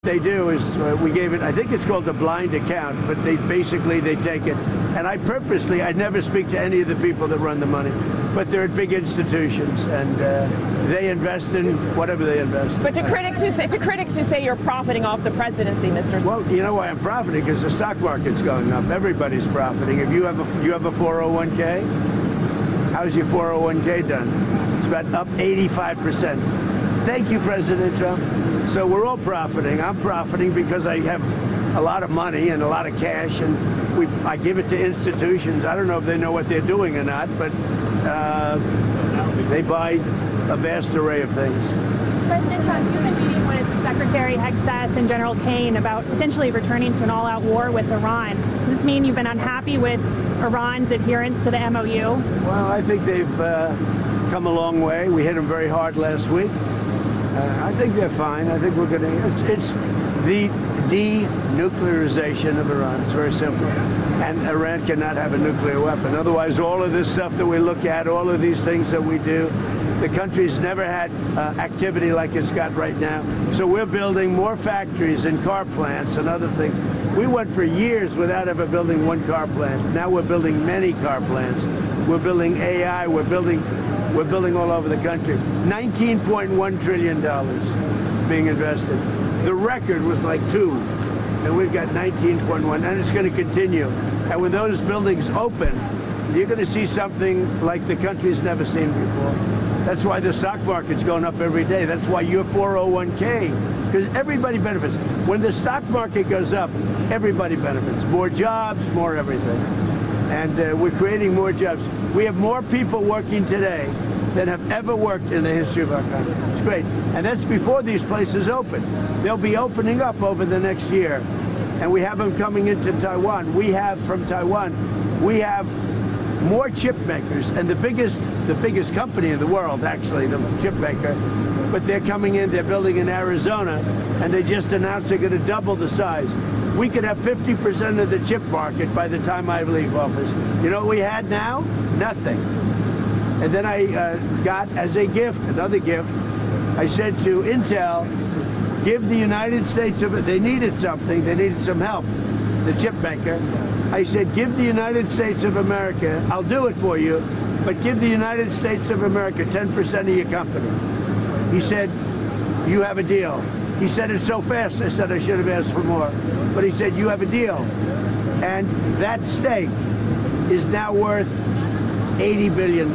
they do is we gave it, I think it's called the blind account, but they take it. And I never speak to any of the people that run the money, but they're at big institutions, and they invest in whatever they invest. But to critics who say you're profiting off the presidency, Mr. Well, you know why I'm profiting? Because the stock market's going up. Everybody's profiting. If you have a 401k, how's your 401k done? It's about up 85%. Thank you, President Trump. So we're all profiting. I'm profiting because I have a lot of money and a lot of cash, and I give it to institutions. I don't know if they know what they're doing or not, but they buy a vast array of things. President Trump, you've been meeting with Secretary Hegseth and General Kane about potentially returning to an all-out war with Iran. Does this mean you've been unhappy with Iran's adherence to the MOU? Well, I think they've come a long way. We hit them very hard last week. I think they're fine. I think we're going to. It's the denuclearization of Iran. It's very simple. And Iran cannot have a nuclear weapon. Otherwise, all of this stuff that we look at, all of these things that we do, the country's never had activity like it's got right now. So we're building more factories and car plants and other things. We went for years without ever building one car plant. Now we're building many car plants. We're building AI. We're building all over the country. $19.1 trillion being invested. The record was like 2, and we've got 19.1, and it's going to continue. And when those buildings open, you're going to see something like the country's never seen before. That's why the stock market's going up every day. That's why your 401k, because everybody benefits. When the stock market goes up, everybody benefits. More jobs, more everything. And we're creating more jobs. We have more people working today than have ever worked in the history of our country. It's great. And that's before these places open. They'll be opening up over the next year. And we have them coming into Taiwan. From Taiwan, we have more chip makers, and the biggest company in the world, actually, the chip maker, but they're coming in, they're building in Arizona, and they just announced they're going to double the size. We could have 50% of the chip market by the time I leave office. You know what we had now? Nothing. And then I got, as a gift, another gift, I said to Intel, give the United States, they needed something, they needed some help, the chip maker. I said, give the United States of America, I'll do it for you, but give the United States of America 10% of your company. He said, you have a deal. He said it so fast, I said I should have asked for more. But he said, you have a deal. And that stake is now worth $80 billion.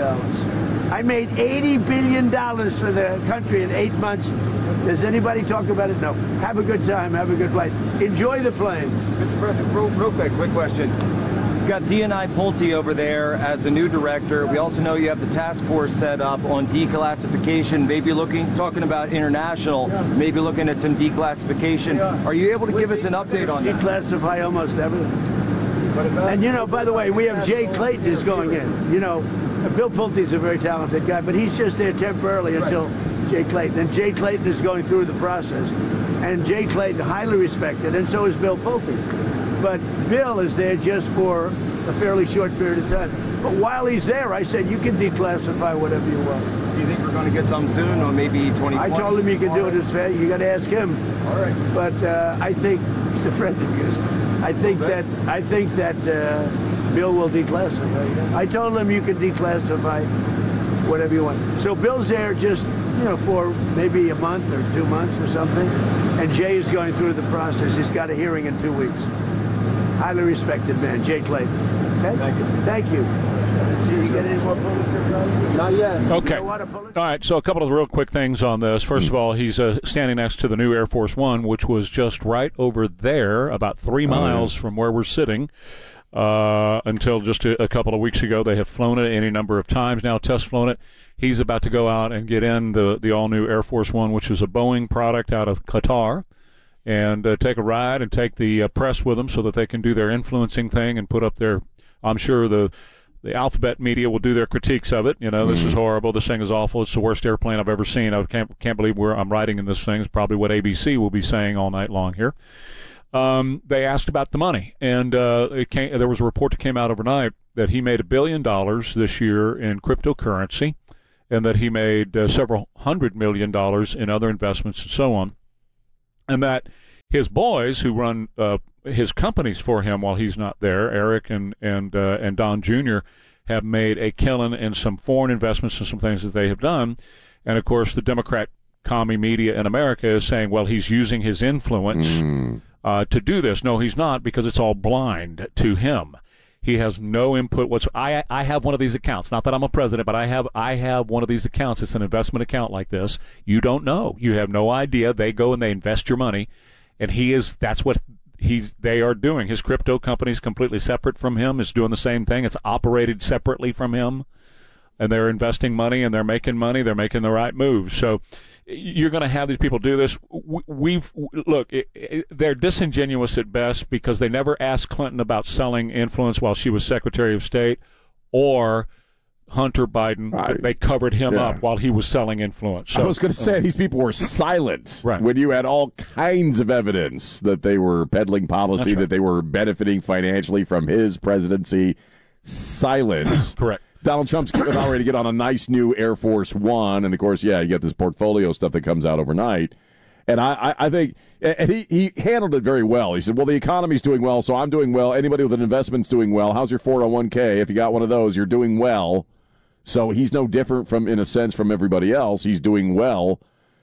I made $80 billion for the country in 8 months. Does anybody talk about it? No. Have a good time. Have a good flight. Enjoy the plane. Mr. President, real quick question. You've got D&I Pulte over there as the new director. We also know you have the task force set up on declassification, maybe talking about international, maybe looking at some declassification. Are you able to give us an update on that? Declassify almost everything. And, you know, by the way, we have Jay Clayton is going in. You know, Bill Pulte's a very talented guy, but he's just there temporarily until Jay Clayton. And Jay Clayton is going through the process. And Jay Clayton, highly respected, and so is Bill Pulte. But Bill is there just for a fairly short period of time. But while he's there, I said, you can declassify whatever you want. Do you think we're going to get some soon, or maybe 2020? I told him you can do it as fast. You got to ask him. All right. But I think he's a friend of yours. I think that Bill will declassify. I told him you can declassify whatever you want. So Bill's there just, you know, for maybe a month or 2 months or something. And Jay is going through the process. He's got a hearing in 2 weeks. Highly respected man, Jay Clayton. Okay? Thank you. Thank you. Did you get any more Pulitzer Prizes? Not yet. Okay. All right, so a couple of real quick things on this. First of all, he's standing next to the new Air Force One, which was just right over there, about 3 miles from where we're sitting. Until just a couple of weeks ago, they have flown it any number of times now, test flown it. He's about to go out and get in the all-new Air Force One, which is a Boeing product out of Qatar, and take a ride and take the press with them so that they can do their influencing thing and put up their, I'm sure the alphabet media will do their critiques of it. You know, this is horrible. This thing is awful. It's the worst airplane I've ever seen. I can't believe I'm riding in this thing. It's probably what ABC will be saying all night long here. They asked about the money, and there was a report that came out overnight that he made $1 billion this year in cryptocurrency, and that he made several $100 million in other investments and so on, and that his boys who run his companies for him while he's not there, Eric and Don Jr., have made a killing in some foreign investments and some things that they have done. And, of course, the Democrat commie media in America is saying, well, he's using his influence to do this. No, he's not, because it's all blind to him. He has no input whatsoever. I have one of these accounts. Not that I'm a president, but I have one of these accounts. It's an investment account like this. You don't know. You have no idea. They go and they invest your money, and that's what they are doing. His crypto company is completely separate from him. It's doing the same thing. It's operated separately from him, and they're investing money, and they're making money. They're making the right moves. So you're going to have these people do this. They're disingenuous at best because they never asked Clinton about selling influence while she was Secretary of State, or Hunter Biden. They covered him up while he was selling influence. So, I was going to say, these people were silent when you had all kinds of evidence that they were peddling policy, that they were benefiting financially from his presidency. Silence. Correct. Donald Trump's about ready to get on a nice new Air Force One, and of course, you get this portfolio stuff that comes out overnight. And I think, and he handled it very well. He said, well, the economy's doing well, so I'm doing well. Anybody with an investment's doing well. How's your 401k? If you got one of those, you're doing well. So he's no different in a sense, from everybody else. He's doing well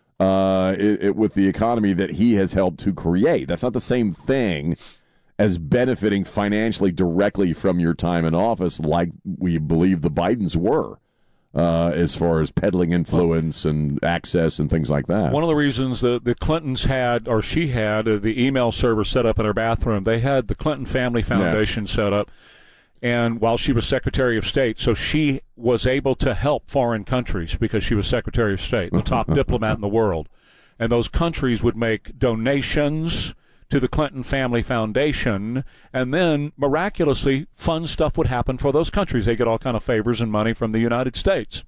with the economy that he has helped to create. That's not the same thing as benefiting financially directly from your time in office, like we believe the Bidens were, as far as peddling influence and access and things like that. One of the reasons the Clintons had the email server set up in her bathroom, they had the Clinton Family Foundation set up, and while she was Secretary of State, so she was able to help foreign countries because she was Secretary of State, the top diplomat in the world. And those countries would make donations to the Clinton Family Foundation, and then miraculously fun stuff would happen for those countries. They get all kind of favors and money from the United States.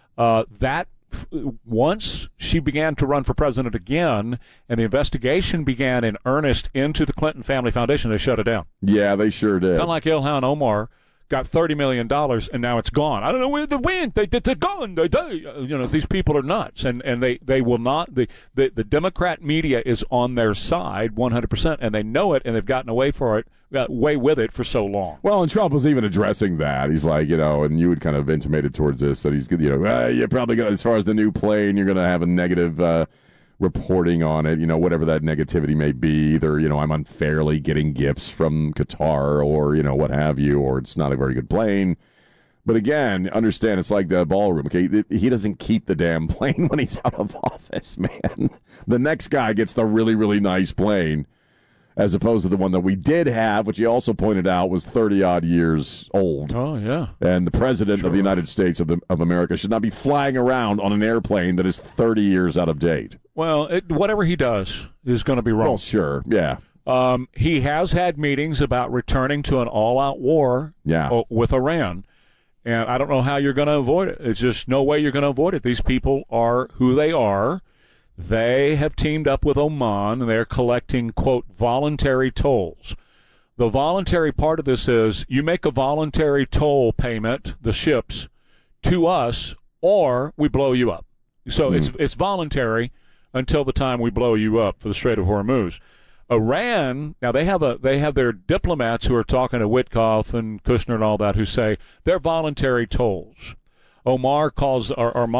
Once she began to run for president again, and the investigation began in earnest into the Clinton Family Foundation, they shut it down. Yeah, they sure did. Kind of like Ilhan Omar got $30 million, and now it's gone. I don't know where they went. They're gone. These people are nuts, and they will not. The Democrat media is on their side 100%, and they know it, and they've gotten away with it for so long. Well, and Trump was even addressing that. He's like, and you had kind of intimated towards this that he's, you're probably going to, as far as the new plane, you're going to have a negative reporting on it, whatever that negativity may be. Either, I'm unfairly getting gifts from Qatar or, what have you, or it's not a very good plane. But again, understand it's like the ballroom, okay? He doesn't keep the damn plane when he's out of office, man. The next guy gets the really, really nice plane, as opposed to the one that we did have, which he also pointed out was 30-odd years old. Oh, yeah. And the president of the United States of America should not be flying around on an airplane that is 30 years out of date. Well, whatever he does is going to be wrong. Well, sure, yeah. He has had meetings about returning to an all-out war with Iran, and I don't know how you're going to avoid it. It's just no way you're going to avoid it. These people are who they are. They have teamed up with Oman, and they're collecting, quote, voluntary tolls. The voluntary part of this is you make a voluntary toll payment, the ships, to us, or we blow you up. So it's voluntary until the time we blow you up for the Strait of Hormuz. Iran, now they have their diplomats who are talking to Witkoff and Kushner and all that, who say they're voluntary tolls. Oman calls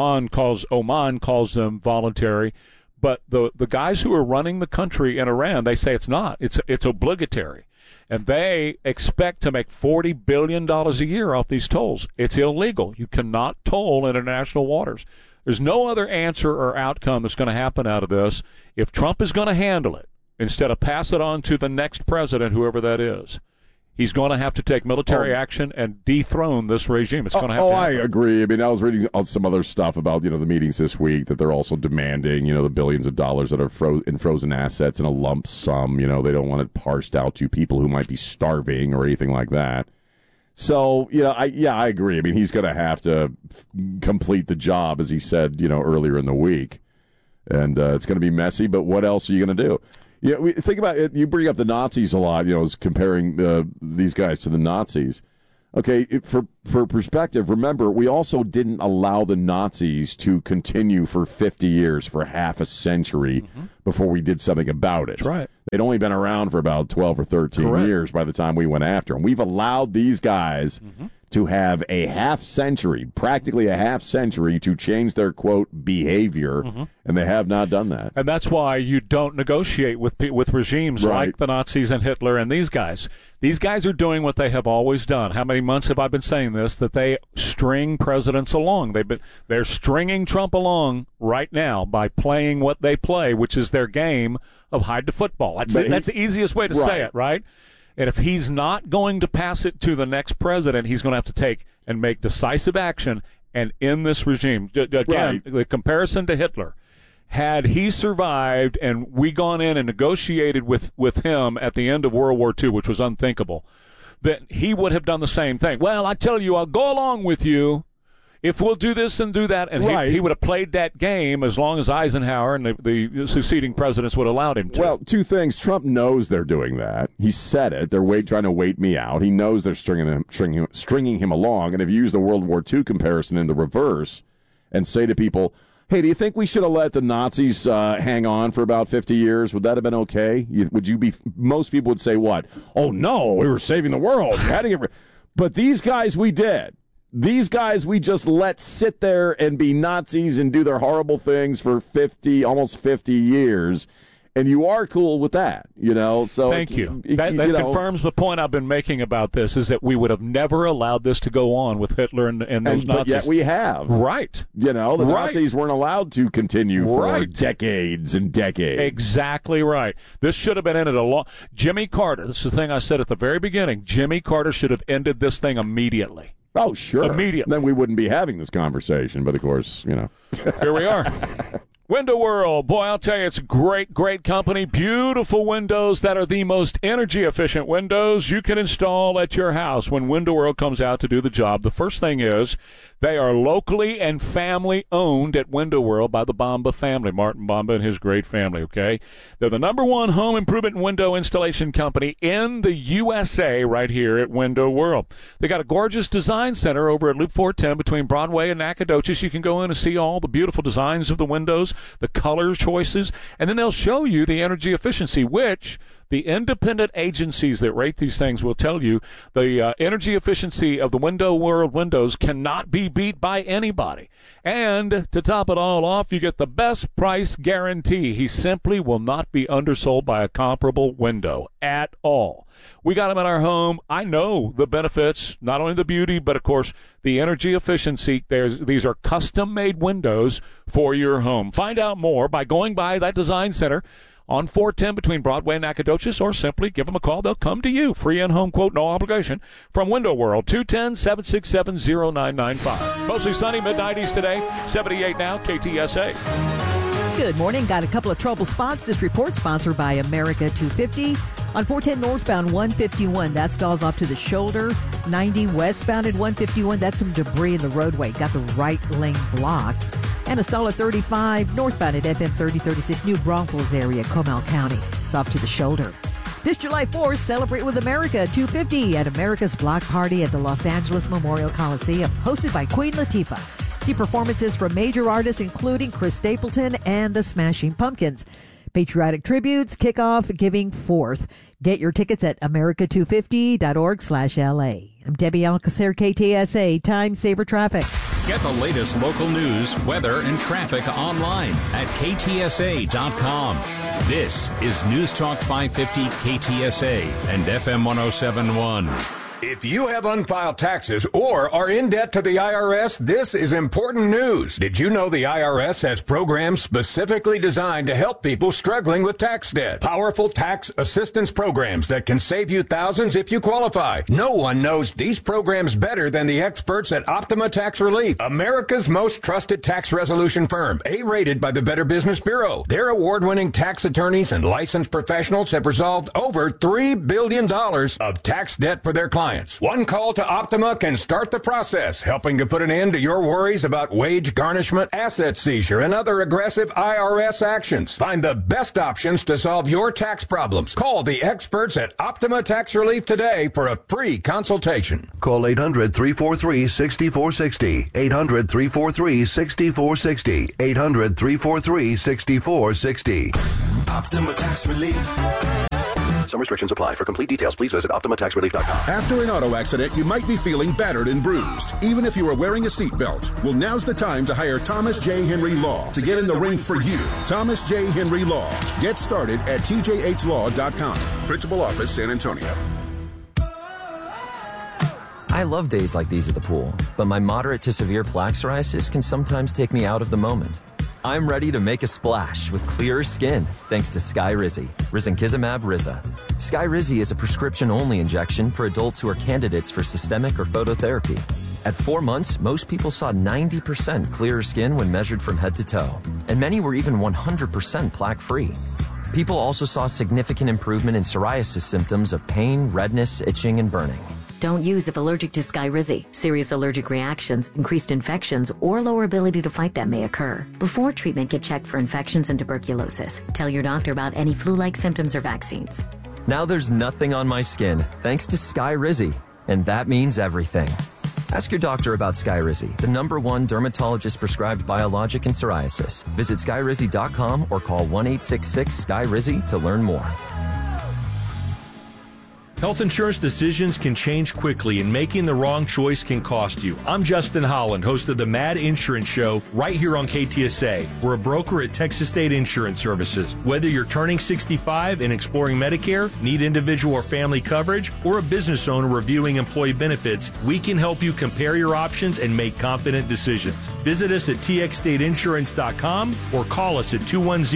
them voluntary, but the guys who are running the country in Iran, they say it's not. It's obligatory, and they expect to make $40 billion a year off these tolls. It's illegal. You cannot toll international waters. There's no other answer or outcome that's going to happen out of this. If Trump is going to handle it, instead of pass it on to the next president, whoever that is, he's going to have to take military action and dethrone this regime. It's going to have to happen. I agree. I mean, I was reading some other stuff about, the meetings this week that they're also demanding, the billions of dollars that are in frozen assets in a lump sum. They don't want it parsed out to people who might be starving or anything like that. So, I agree. I mean, he's going to have to complete the job, as he said, earlier in the week. And it's going to be messy, but what else are you going to do? Yeah, think about it. You bring up the Nazis a lot, as comparing these guys to the Nazis. Okay, for perspective, remember, we also didn't allow the Nazis to continue for 50 years, for half a century, before we did something about it. That's right. They'd only been around for about 12 or 13 Correct. years by the time we went after them. We've allowed these guys to have a half century, practically a half century, to change their, quote, behavior, and they have not done that. And that's why you don't negotiate with regimes like the Nazis and Hitler and these guys. These guys are doing what they have always done. How many months have I been saying this? That they string presidents along. They're stringing Trump along right now by playing what they play, which is their game of hide the football. That's the easiest way to say it, right? And if he's not going to pass it to the next president, he's going to have to take and make decisive action and end this regime. Again, the comparison to Hitler. Had he survived and we gone in and negotiated with him at the end of World War II, which was unthinkable, then he would have done the same thing. Well, I tell you, I'll go along with you if we'll do this and do that. And he would have played that game as long as Eisenhower and the succeeding presidents would have allowed him to. Well, two things. Trump knows they're doing that. He said it. They're trying to wait me out. He knows they're stringing him along. And if you use the World War II comparison in the reverse and say to people, hey, do you think we should have let the Nazis hang on for about 50 years? Would that have been okay? Most people would say what? Oh, no, we were saving the world. You had to get But these guys, we did. These guys we just let sit there and be Nazis and do their horrible things for almost 50 years. And you are cool with that, So thank you. That confirms the point I've been making about this, is that we would have never allowed this to go on with Hitler and those Nazis. But yet we have. Right. The Nazis weren't allowed to continue for decades and decades. Exactly right. This should have been ended a long. Jimmy Carter, this is the thing I said at the very beginning, Jimmy Carter should have ended this thing immediately. Oh, sure. Immediately. Then we wouldn't be having this conversation, but of course, Here we are. Window World, boy, I'll tell you, it's a great, great company. Beautiful windows that are the most energy-efficient windows you can install at your house. When Window World comes out to do the job, the first thing is they are locally and family-owned at Window World by the Bomba family, Martin Bomba and his great family, okay? They're the #1 home improvement and window installation company in the USA right here at Window World. They got a gorgeous design center over at Loop 410 between Broadway and Nacogdoches. You can go in and see all the beautiful designs of the windows, the color choices, and then they'll show you the energy efficiency, which the independent agencies that rate these things will tell you the energy efficiency of the Window World windows cannot be beat by anybody. And to top it all off, you get the best price guarantee. He simply will not be undersold by a comparable window at all. We got them in our home. I know the benefits, not only the beauty, but, of course, the energy efficiency. These are custom-made windows for your home. Find out more by going by that design center on 410 between Broadway and Nacogdoches, or simply give them a call. They'll come to you. Free in-home quote, no obligation. From Window World, 210-767-0995. Mostly sunny, mid-90s today, 78 now, KTSA. Good morning. Got a couple of trouble spots. This report sponsored by America 250. On 410 northbound 151, that stalls off to the shoulder. 90 westbound at 151, that's some debris in the roadway. Got the right lane blocked. And a stall at 35 northbound at FM 3036, New Braunfels area, Comal County. It's off to the shoulder. This July 4th, celebrate with America 250 at America's Block Party at the Los Angeles Memorial Coliseum, hosted by Queen Latifah. See performances from major artists including Chris Stapleton and the Smashing Pumpkins. Patriotic tributes, kickoff, giving forth. Get your tickets at america250.org/LA. I'm Debbie Alcacer, KTSA, Time Saver Traffic. Get the latest local news, weather, and traffic online at ktsa.com. This is News Talk 550 KTSA and FM 107.1. If you have unfiled taxes or are in debt to the IRS, this is important news. Did you know the IRS has programs specifically designed to help people struggling with tax debt? Powerful tax assistance programs that can save you thousands if you qualify. No one knows these programs better than the experts at Optima Tax Relief, America's most trusted tax resolution firm, A-rated by the Better Business Bureau. Their award-winning tax attorneys and licensed professionals have resolved over $3 billion of tax debt for their clients. One call to Optima can start the process, helping to put an end to your worries about wage garnishment, asset seizure, and other aggressive IRS actions. Find the best options to solve your tax problems. Call the experts at Optima Tax Relief today for a free consultation. Call 800-343-6460. 800-343-6460. 800-343-6460. Optima Tax Relief. Some restrictions apply. For complete details, please visit OptimaTaxRelief.com. After an auto accident, you might be feeling battered and bruised, even if you are wearing a seatbelt. Well, now's the time to hire Thomas J. Henry Law to get in the ring for you. Thomas J. Henry Law. Get started at TJHLaw.com. Principal Office, San Antonio. I love days like these at the pool, but my moderate to severe plaque psoriasis can sometimes take me out of the moment. I'm ready to make a splash with clearer skin thanks to Skyrizi, risankizumab Riza. Skyrizi is a prescription-only injection for adults who are candidates for systemic or phototherapy. At 4 months, most people saw 90% clearer skin when measured from head to toe, and many were even 100% plaque-free. People also saw significant improvement in psoriasis symptoms of pain, redness, itching, and burning. Don't use if allergic to Skyrizi. Serious allergic reactions, increased infections, or lower ability to fight them may occur. Before treatment, get checked for infections and tuberculosis. Tell your doctor about any flu-like symptoms or vaccines. Now there's nothing on my skin thanks to Skyrizi, and that means everything. Ask your doctor about Skyrizi, the #1 dermatologist-prescribed biologic in psoriasis. Visit Skyrizi.com or call 1-866-SKYRIZI to learn more. Health insurance decisions can change quickly, and making the wrong choice can cost you. I'm Justin Holland, host of the Mad Insurance Show, right here on KTSA. We're a broker at Texas State Insurance Services. Whether you're turning 65 and exploring Medicare, need individual or family coverage, or a business owner reviewing employee benefits, we can help you compare your options and make confident decisions. Visit us at txstateinsurance.com or call us at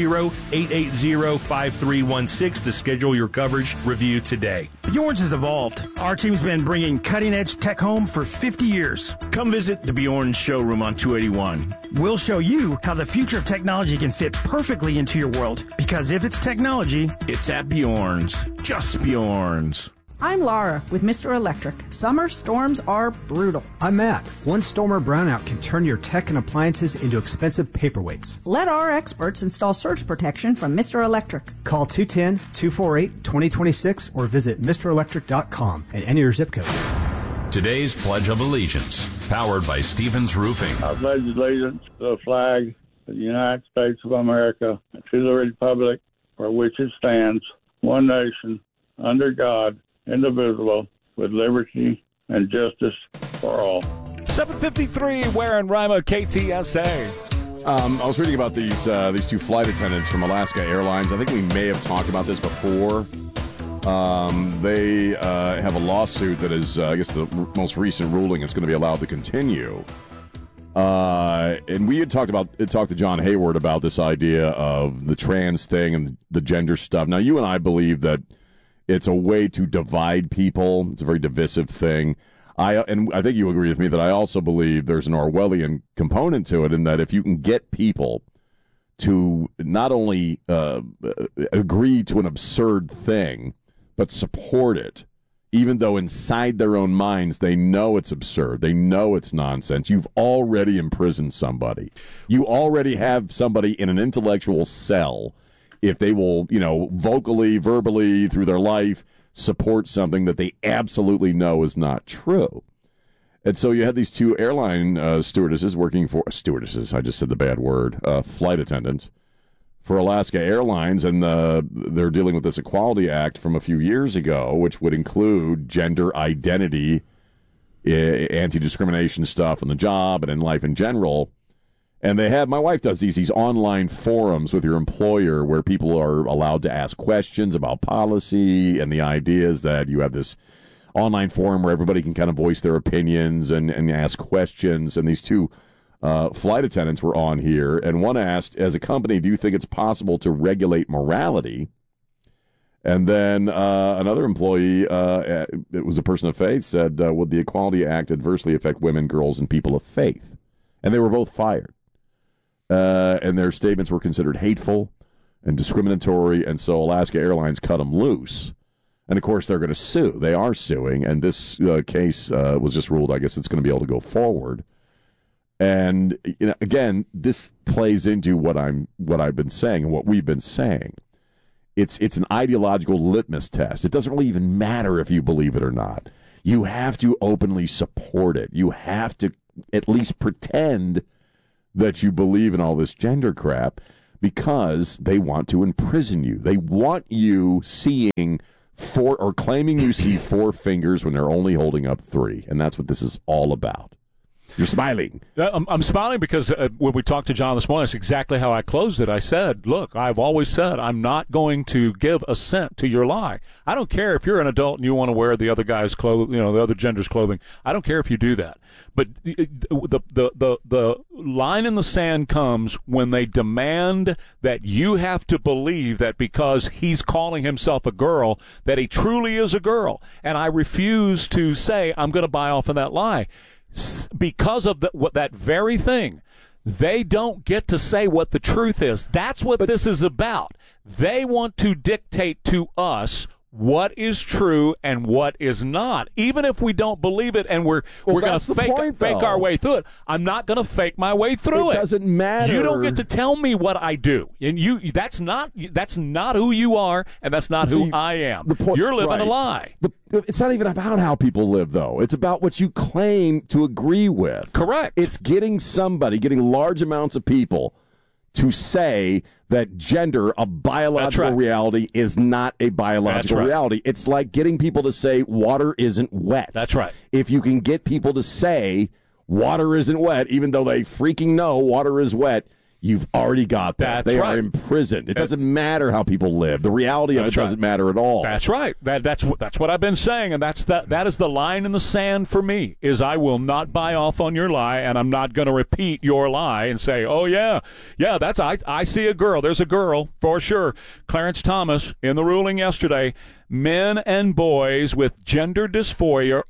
210-880-5316 to schedule your coverage review today. Bjorn's has evolved. Our team's been bringing cutting-edge tech home for 50 years. Come visit the Bjorn's showroom on 281. We'll show you how the future of technology can fit perfectly into your world. Because if it's technology, it's at Bjorn's. Just Bjorn's. I'm Laura with Mr. Electric. Summer storms are brutal. I'm Matt. One storm or brownout can turn your tech and appliances into expensive paperweights. Let our experts install surge protection from Mr. Electric. Call 210-248-2026 or visit MrElectric.com and enter your zip code. Today's Pledge of Allegiance, powered by Stevens Roofing. I pledge allegiance to the flag of the United States of America and to the republic for which it stands, one nation, under God, indivisible, with liberty and justice for all. 7:53, Ware and Rima, KTSA. I was reading about these two flight attendants from Alaska Airlines. I think we may have talked about this before. They have a lawsuit that is, I guess, the most recent ruling. It's going to be allowed to continue. And we had talked to John Hayward about this idea of the trans thing and the gender stuff. Now, you and I believe that it's a way to divide people. It's a very divisive thing. And I think you agree with me that I also believe there's an Orwellian component to it, in that if you can get people to not only agree to an absurd thing, but support it, even though inside their own minds they know it's absurd, they know it's nonsense, you've already imprisoned somebody. You already have somebody in an intellectual cell if they will, vocally, verbally, through their life, support something that they absolutely know is not true. And so you had these two airline stewardesses, I just said the bad word, flight attendants for Alaska Airlines, and they're dealing with this Equality Act from a few years ago, which would include gender identity, anti-discrimination stuff on the job and in life in general. And they have, my wife does these online forums with your employer where people are allowed to ask questions about policy, and the idea is that you have this online forum where everybody can kind of voice their opinions and ask questions. And these two flight attendants were on here, and one asked, as a company, do you think it's possible to regulate morality? And then another employee, it was a person of faith, said, would the Equality Act adversely affect women, girls, and people of faith? And they were both fired. And their statements were considered hateful and discriminatory, and so Alaska Airlines cut them loose. And, of course, they're going to sue. They are suing, and this case was just ruled, I guess it's going to be able to go forward. And, again, this plays into what I've been saying and what we've been saying. It's an ideological litmus test. It doesn't really even matter if you believe it or not. You have to openly support it. You have to at least pretend that you believe in all this gender crap. because they want to imprison you. They want you seeing four or claiming you see four fingers when they're only holding up three. And that's what this is all about. You're smiling. I'm smiling because when we talked to John this morning, that's exactly how I closed it. I said, look, I've always said I'm not going to give assent to your lie. I don't care if you're an adult and you want to wear the other guy's clothing, the other gender's clothing. I don't care if you do that. But the line in the sand comes when they demand that you have to believe that because he's calling himself a girl, that he truly is a girl. And I refuse to say I'm going to buy off of that lie. Because of that very thing, they don't get to say what the truth is. That's what this is about. They want to dictate to us what is true and what is not, even if we don't believe it and we're going to fake our way through it. I'm not going to fake my way through it. It doesn't matter. You don't get to tell me what I do, and that's not who you are, and that's not who I am. You're living a lie. It's not even about how people live, though. It's about what you claim to agree with. Correct. It's getting large amounts of people to say that gender, a biological reality, is not a biological reality. It's like getting people to say water isn't wet. That's right. If you can get people to say water isn't wet, even though they freaking know water is wet, you've already got that. They are imprisoned. It doesn't matter how people live. The reality of it doesn't matter at all. That's right. That's what I've been saying, and that is the line in the sand for me, is I will not buy off on your lie, and I'm not going to repeat your lie and say, oh, yeah, I see a girl. There's a girl, for sure. Clarence Thomas, in the ruling yesterday, men and boys with gender dysphoria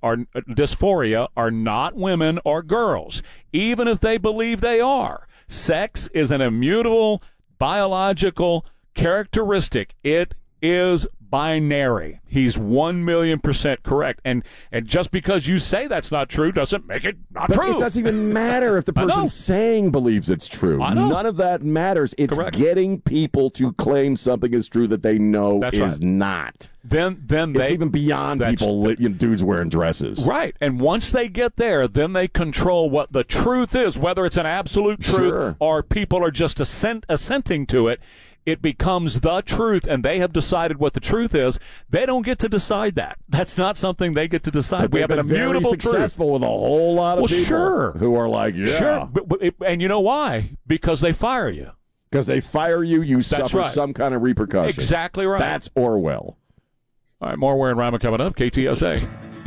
are not women or girls, even if they believe they are. Sex is an immutable biological characteristic. It is binary. He's 1,000,000% correct. And just because you say that's not true doesn't make it not true. It doesn't even matter if the person saying believes it's true. None of that matters. It's getting people to claim something is true that they know is not. Then it's even beyond people, dudes wearing dresses. Right. And once they get there, then they control what the truth is, whether it's an absolute truth or people are just assenting to it. It becomes the truth, and they have decided what the truth is. They don't get to decide that. That's not something they get to decide. We have an immutable truth. Successful with a whole lot of people who are like, Sure. And you know why? Because they fire you. Because they fire you, you suffer some kind of repercussion. Exactly right. That's Orwell. All right, more Ware and Rima coming up. KTSA.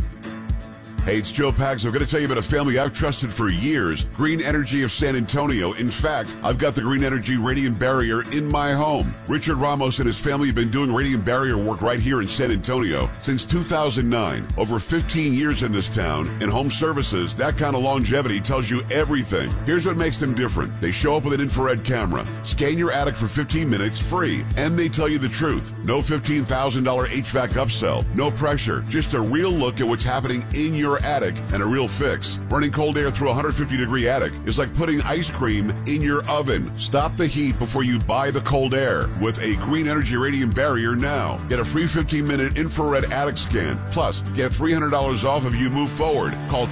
Hey, it's Joe Pags. I'm going to tell you about a family I've trusted for years, Green Energy of San Antonio. In fact, I've got the Green Energy Radiant Barrier in my home. Richard Ramos and his family have been doing radiant barrier work right here in San Antonio since 2009. Over 15 years in this town. In home services, that kind of longevity tells you everything. Here's what makes them different. They show up with an infrared camera, scan your attic for 15 minutes free, and they tell you the truth. No $15,000 HVAC upsell, no pressure, just a real look at what's happening in your attic and a real fix. Running cold air through a 150-degree attic is like putting ice cream in your oven. Stop the heat before you buy the cold air with a Green Energy Radiant Barrier now. Get a free 15-minute infrared attic scan. Plus, get $300 off if you move forward. Call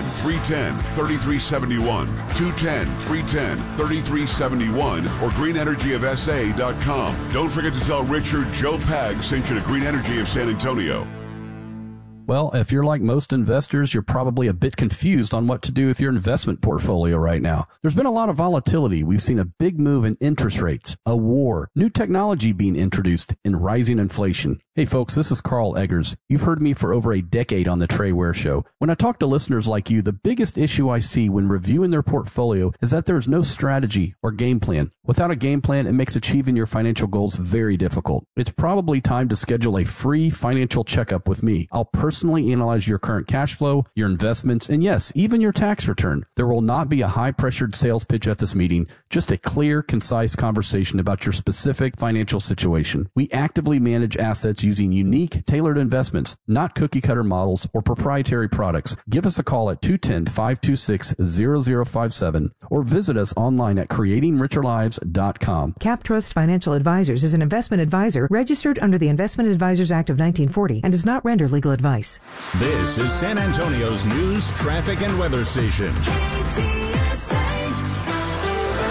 210-310-3371, 210-310-3371, or greenenergyofsa.com. Don't forget to tell Richard Joe Pags sent you to Green Energy of San Antonio. Well, if you're like most investors, you're probably a bit confused on what to do with your investment portfolio right now. There's been a lot of volatility. We've seen a big move in interest rates, a war, new technology being introduced, and rising inflation. Hey folks, this is Carl Eggers. You've heard me for over a decade on the Trey Ware Show. When I talk to listeners like you, the biggest issue I see when reviewing their portfolio is that there is no strategy or game plan. Without a game plan, it makes achieving your financial goals very difficult. It's probably time to schedule a free financial checkup with me. I'll personally analyze your current cash flow, your investments, and yes, even your tax return. There will not be a high-pressured sales pitch at this meeting, just a clear, concise conversation about your specific financial situation. We actively manage assets using unique, tailored investments, not cookie-cutter models or proprietary products. Give us a call at 210-526-0057 or visit us online at creatingricherlives.com. CapTrust Financial Advisors is an investment advisor registered under the Investment Advisors Act of 1940 and does not render legal advice. This is San Antonio's news, traffic, and weather station.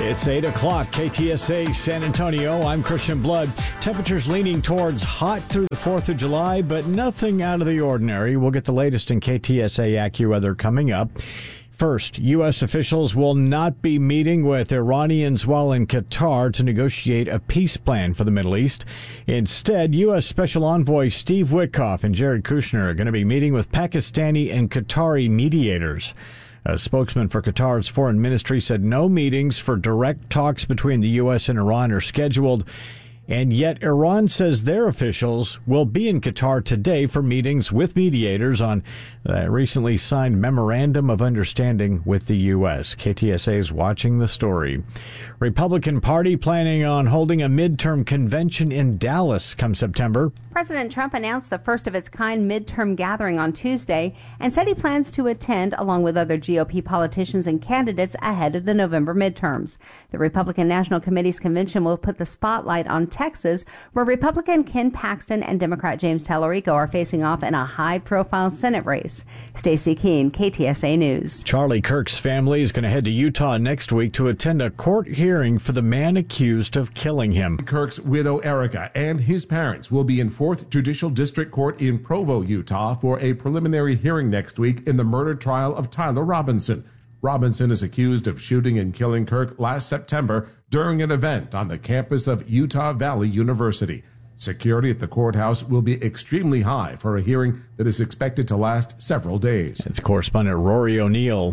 It's 8 o'clock, KTSA San Antonio. I'm Christian Blood. Temperatures leaning towards hot through the 4th of July, but nothing out of the ordinary. We'll get the latest in KTSA AccuWeather coming up. First, U.S. officials will not be meeting with Iranians while in Qatar to negotiate a peace plan for the Middle East. Instead, U.S. Special Envoy Steve Witkoff and Jared Kushner are going to be meeting with Pakistani and Qatari mediators. A spokesman for Qatar's foreign ministry said no meetings for direct talks between the U.S. and Iran are scheduled, and yet Iran says their officials will be in Qatar today for meetings with mediators on the recently signed Memorandum of Understanding with the U.S. KTSA is watching the story. Republican Party planning on holding a midterm convention in Dallas come September. President Trump announced the first of its kind midterm gathering on Tuesday and said he plans to attend along with other GOP politicians and candidates ahead of the November midterms. The Republican National Committee's convention will put the spotlight on Texas, where Republican Ken Paxton and Democrat James Tallarico are facing off in a high-profile Senate race. Stacey Keene, KTSA News. Charlie Kirk's family is going to head to Utah next week to attend a court hearing for the man accused of killing him. Kirk's widow Erica and his parents will be in 4th Judicial District Court in Provo, Utah for a preliminary hearing next week in the murder trial of Tyler Robinson. Robinson is accused of shooting and killing Kirk last September during an event on the campus of Utah Valley University. Security at the courthouse will be extremely high for a hearing that is expected to last several days. It's correspondent Rory O'Neill.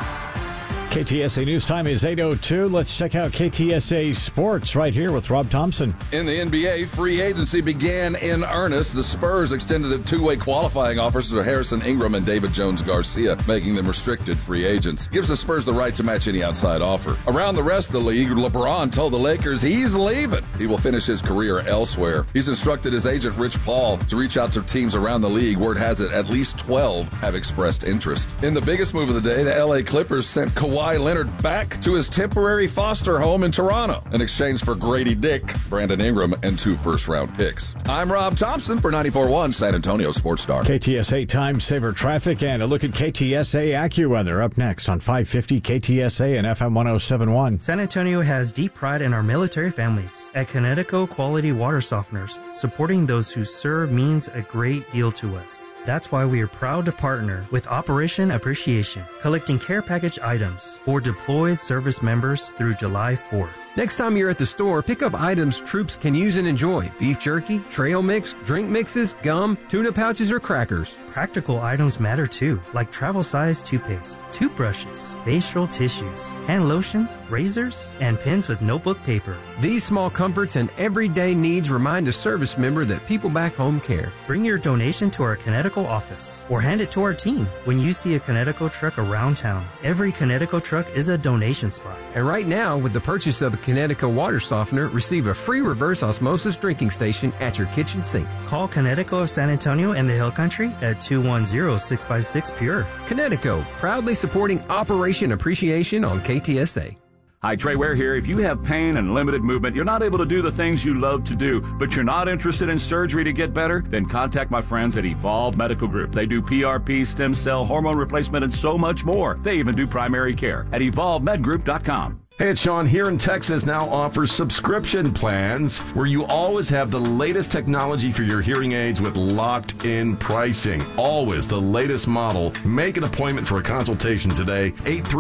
KTSA News Time is 8:02. Let's check out KTSA Sports right here with Rob Thompson. In the NBA, free agency began in earnest. The Spurs extended the two-way qualifying offers to Harrison Ingram and David Jones-Garcia, making them restricted free agents. Gives the Spurs the right to match any outside offer. Around the rest of the league, LeBron told the Lakers he's leaving. He will finish his career elsewhere. He's instructed his agent, Rich Paul, to reach out to teams around the league. Word has it at least 12 have expressed interest. In the biggest move of the day, the LA Clippers sent Kawhi Leonard back to his temporary foster home in Toronto in exchange for Grady Dick, Brandon Ingram, and 2 first-round picks. I'm Rob Thompson for 94.1 San Antonio Sports Star. KTSA Time Saver Traffic and a look at KTSA AccuWeather up next on 550 KTSA and FM 107.1. San Antonio has deep pride in our military families. At Connecticut Quality Water Softeners, supporting those who serve means a great deal to us. That's why we are proud to partner with Operation Appreciation, collecting care package items for deployed service members through July 4th. Next time you're at the store, pick up items troops can use and enjoy. Beef jerky, trail mix, drink mixes, gum, tuna pouches, or crackers. Practical items matter too, like travel-size toothpaste, toothbrushes, facial tissues, hand lotion, razors, and pens with notebook paper. These small comforts and everyday needs remind a service member that people back home care. Bring your donation to our Connecticut office or hand it to our team when you see a Connecticut truck around town. Every Connecticut truck is a donation spot. And right now, with the purchase of a Connecticut water softener, receive a free reverse osmosis drinking station at your kitchen sink. Call Connecticut of San Antonio and the Hill Country at 210-656-PURE. Connecticut, proudly supporting Operation Appreciation on KTSA. Hi, Trey Ware here. If you have pain and limited movement, you're not able to do the things you love to do, but you're not interested in surgery to get better, then contact my friends at Evolve Medical Group. They do PRP, stem cell, hormone replacement, and so much more. They even do primary care at evolvemedgroup.com. Hey, it's Sean. Here in Texas now offers subscription plans where you always have the latest technology for your hearing aids with locked-in pricing. Always the latest model. Make an appointment for a consultation today,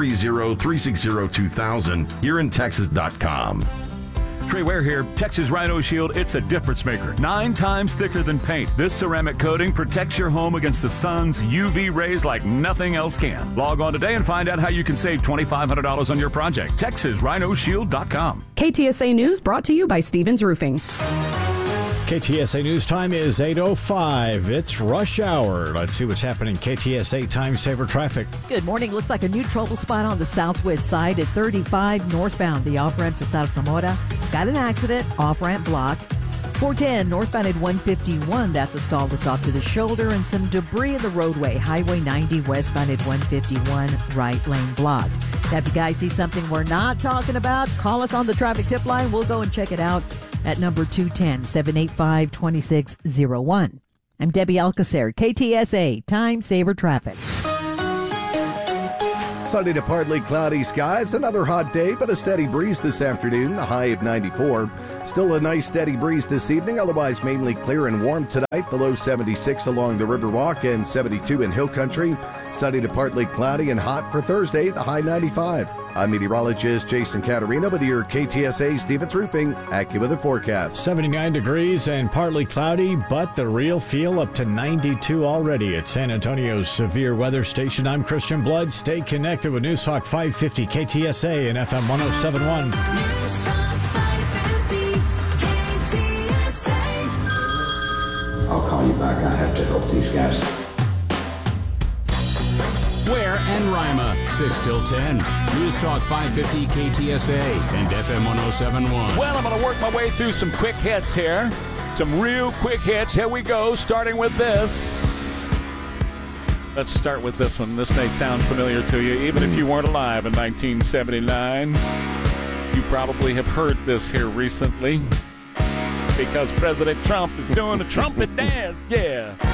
830-360-2000, hereinTexas.com. Trey Ware here. Texas Rhino Shield, it's a difference maker. 9 times thicker than paint. This ceramic coating protects your home against the sun's UV rays like nothing else can. Log on today and find out how you can save $2,500 on your project. TexasRhinoShield.com. KTSA News brought to you by Stevens Roofing. KTSA News Time is 8:05. It's rush hour. Let's see what's happening. KTSA Time Saver Traffic. Good morning. Looks like a new trouble spot on the southwest side at 35 northbound. The off-ramp to South Zamora. Got an accident. Off-ramp blocked. 410 northbound at 151. That's a stall that's off to the shoulder and some debris in the roadway. Highway 90 westbound at 151. Right lane blocked. Now, if you guys see something we're not talking about, call us on the traffic tip line. We'll go and check it out at number 210-785-2601. I'm Debbie Alcacer, KTSA Time Saver Traffic. Sunny to partly cloudy skies. Another hot day, but a steady breeze this afternoon. A high of 94. Still a nice steady breeze this evening. Otherwise mainly clear and warm tonight. The low 76 along the Riverwalk and 72 in Hill Country. Sunny to partly cloudy and hot for Thursday. The high 95. I'm meteorologist Jason Caterino with your KTSA Stevens Roofing AccuWeather forecast. 79 degrees and partly cloudy, but the real feel up to 92 already at San Antonio's severe weather station. I'm Christian Blood. Stay connected with News Talk 550 KTSA and FM 107.1. News Talk 550 KTSA. I'll call you back. I have to help these guys. Ware and Rima, 6 till 10. News Talk 550 KTSA and FM 107.1. Well, I'm going to work my way through some quick hits here. Some real quick hits. Here we go, starting with this. Let's start with this one. This may sound familiar to you, even if you weren't alive in 1979. You probably have heard this here recently because President Trump is doing a trumpet dance. Yeah.